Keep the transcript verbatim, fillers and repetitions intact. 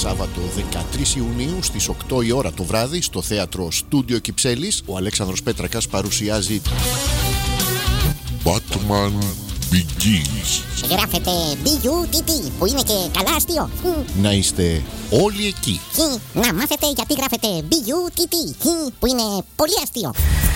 Σάββατο δεκατρείς Ιουνίου στις οκτώ η ώρα το βράδυ στο θέατρο Στούντιο Κυψέλης. Ο Αλέξανδρος Πέτρακας παρουσιάζει Batman Begins. Γράφεται μπι γιου τι τι που είναι και καλά αστείο. Να είστε όλοι εκεί. Να μάθετε γιατί γράφεται μπι γιου τι τι που είναι πολύ αστείο.